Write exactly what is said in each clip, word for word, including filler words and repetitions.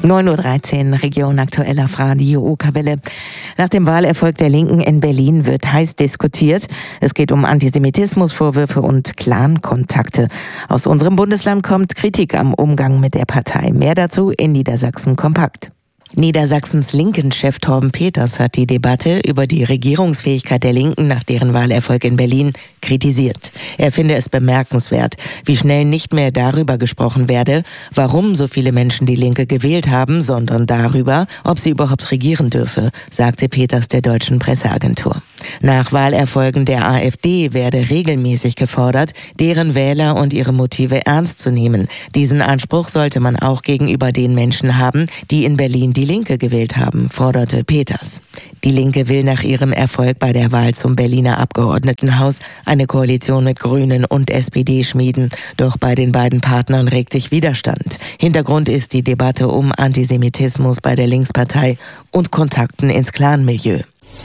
neun Uhr dreizehn, Region aktuell auf Radio Okerwelle. Nach dem Wahlerfolg der Linken in Berlin wird heiß diskutiert. Es geht um Antisemitismusvorwürfe und Clan-Kontakte. Aus unserem Bundesland kommt Kritik am Umgang mit der Partei. Mehr dazu in Niedersachsen kompakt. Niedersachsens Linken-Chef Torben Peters hat die Debatte über die Regierungsfähigkeit der Linken nach deren Wahlerfolg in Berlin kritisiert. Er finde es bemerkenswert, wie schnell nicht mehr darüber gesprochen werde, warum so viele Menschen die Linke gewählt haben, sondern darüber, ob sie überhaupt regieren dürfe, sagte Peters der deutschen Presseagentur. Nach Wahlerfolgen der AfD werde regelmäßig gefordert, deren Wähler und ihre Motive ernst zu nehmen. Diesen Anspruch sollte man auch gegenüber den Menschen haben, die in Berlin die Linke gewählt haben, forderte Peters. Die Linke will nach ihrem Erfolg bei der Wahl zum Berliner Abgeordnetenhaus eine Koalition mit Grünen und S P D schmieden. Doch bei den beiden Partnern regt sich Widerstand. Hintergrund ist die Debatte um Antisemitismus bei der Linkspartei und Kontakten ins Clanmilieu.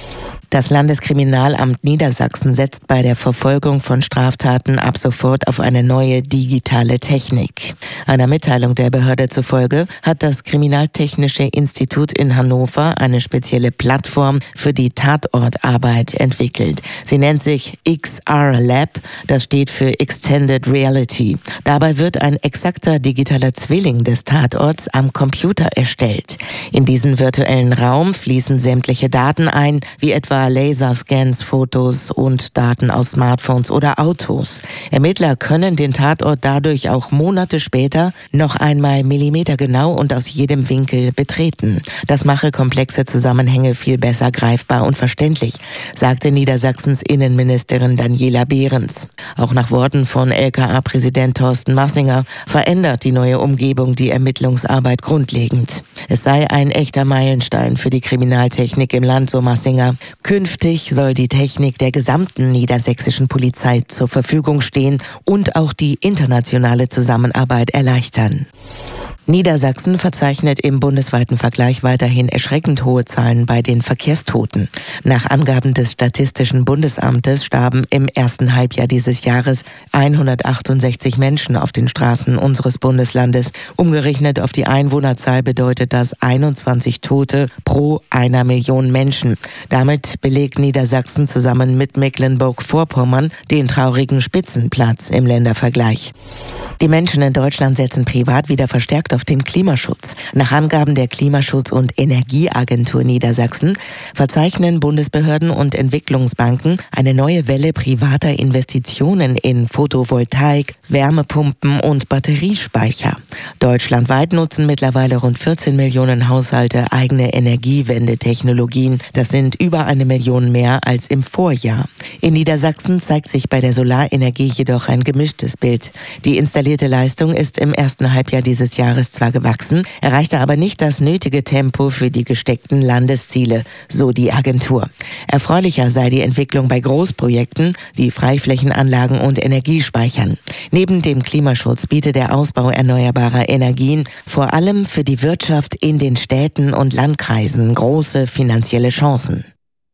Das Landeskriminalamt Niedersachsen setzt bei der Verfolgung von Straftaten ab sofort auf eine neue digitale Technik. Einer Mitteilung der Behörde zufolge hat das Kriminaltechnische Institut in Hannover eine spezielle Plattform für die Tatortarbeit entwickelt. Sie nennt sich X R Lab, das steht für Extended Reality. Dabei wird ein exakter digitaler Zwilling des Tatorts am Computer erstellt. In diesen virtuellen Raum fließen sämtliche Daten ein, wie etwa Laserscans, Fotos und Daten aus Smartphones oder Autos. Ermittler können den Tatort dadurch auch Monate später noch einmal millimetergenau und aus jedem Winkel betreten. Das mache komplexe Zusammenhänge viel besser greifbar und verständlich, sagte Niedersachsens Innenministerin Daniela Behrens. Auch nach Worten von L K A-Präsident Thorsten Massinger verändert die neue Umgebung die Ermittlungsarbeit grundlegend. Es sei ein echter Meilenstein für die Kriminaltechnik im Land, so Massinger. Künftig soll die Technik der gesamten niedersächsischen Polizei zur Verfügung stehen und auch die internationale Zusammenarbeit erleichtern. Niedersachsen verzeichnet im bundesweiten Vergleich weiterhin erschreckend hohe Zahlen bei den Verkehrstoten. Nach Angaben des Statistischen Bundesamtes starben im ersten Halbjahr dieses Jahres hundertachtundsechzig Menschen auf den Straßen unseres Bundeslandes. Umgerechnet auf die Einwohnerzahl bedeutet das einundzwanzig Tote pro einer Million Menschen. Damit belegt Niedersachsen zusammen mit Mecklenburg-Vorpommern den traurigen Spitzenplatz im Ländervergleich. Die Menschen in Deutschland setzen privat wieder verstärkt auf den Klimaschutz. Nach Angaben der Klimaschutz- und Energieagentur Niedersachsen verzeichnen Bundesbehörden und Entwicklungsbanken eine neue Welle privater Investitionen in Photovoltaik, Wärmepumpen und Batteriespeicher. Deutschlandweit nutzen mittlerweile rund vierzehn Millionen Haushalte eigene Energiewendetechnologien. Das sind über eine Million mehr als im Vorjahr. In Niedersachsen zeigt sich bei der Solarenergie jedoch ein gemischtes Bild. Die installierte Leistung ist im ersten Halbjahr dieses Jahres zwar gewachsen, erreichte aber nicht das nötige Tempo für die gesteckten Landesziele, so die Agentur. Erfreulicher sei die Entwicklung bei Großprojekten wie Freiflächenanlagen und Energiespeichern. Neben dem Klimaschutz bietet der Ausbau erneuerbarer Energien vor allem für die Wirtschaft in den Städten und Landkreisen große finanzielle Chancen.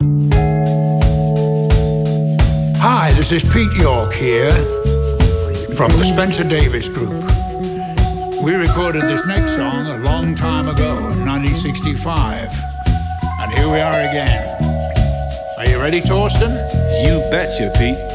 Hi, this is Pete York here from the Spencer Davis Group. We recorded this next song a long time ago in nineteen sixty-five. And here we are again. Are you ready, Torsten? You betcha, Pete.